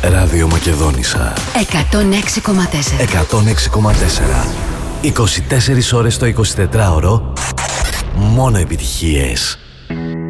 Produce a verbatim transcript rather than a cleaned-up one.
Ραδιομακεδόνισσα εκατόν έξι κόμμα τέσσερα. εκατόν έξι κόμμα τέσσερα. είκοσι τέσσερις ώρες το εικοσιτετράωρο. Μόνο επιτυχίες.